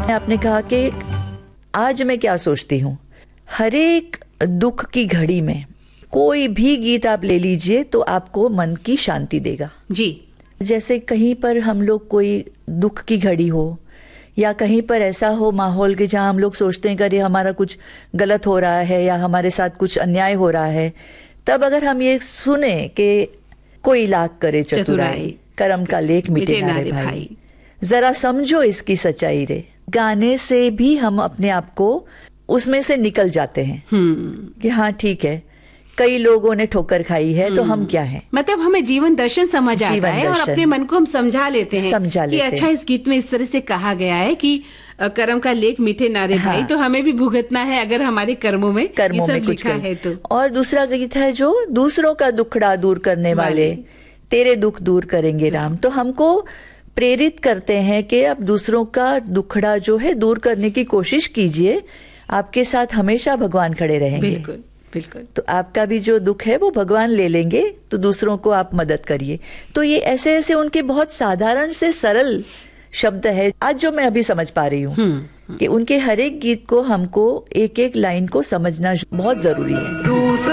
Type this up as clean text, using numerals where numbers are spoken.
आपने कहा कि आज मैं क्या सोचती हूँ, हर एक दुख की घड़ी में कोई भी गीत आप ले लीजिए तो आपको मन की शांति देगा जी। जैसे कहीं पर हम लोग कोई दुख की घड़ी हो या कहीं पर ऐसा हो माहौल के जहां हम लोग सोचते हैं कि अरे हमारा कुछ गलत हो रहा है या हमारे साथ कुछ अन्याय हो रहा है, तब अगर हम ये सुने कि कोई लाख करे चतुराई, कर्म का लेख मिटे नारे भाई, जरा समझो इसकी सच्चाई रे, गाने से भी हम अपने आप को उसमें से निकल जाते हैं कि हाँ ठीक है, कई लोगों ने ठोकर खाई है तो हम क्या हैं। मतलब हमें जीवन दर्शन समझ आता है और अपने मन को हम समझा लेते हैं कि अच्छा इस गीत में इस तरह से कहा गया है कि कर्म का लेख मीठे नारे भाई, तो हमें भी भुगतना है अगर हमारे कर्मों में कुछ लिखा है तो। और दूसरा गीत है जो दूसरों का दुखड़ा दूर करने वाले तेरे दुख दूर करेंगे राम, तो हमको प्रेरित करते हैं कि अब दूसरों का दुखड़ा जो है दूर करने की कोशिश कीजिए, आपके साथ हमेशा भगवान खड़े रहेंगे। बिल्कुल बिल्कुल। तो आपका भी जो दुख है वो भगवान ले लेंगे, तो दूसरों को आप मदद करिए। तो ये ऐसे ऐसे उनके बहुत साधारण से सरल शब्द है आज जो मैं अभी समझ पा रही हूँ कि उनके हर एक गीत को हमको एक एक लाइन को समझना बहुत जरूरी है।